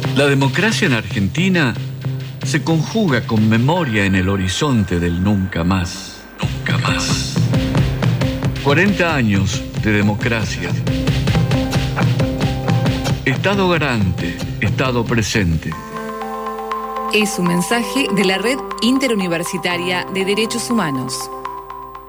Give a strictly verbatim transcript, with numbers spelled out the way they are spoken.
La democracia en Argentina se conjuga con memoria en el horizonte del nunca más. Nunca más. cuarenta años de democracia. Estado garante, Estado presente. Es un mensaje de la Red Interuniversitaria de Derechos Humanos.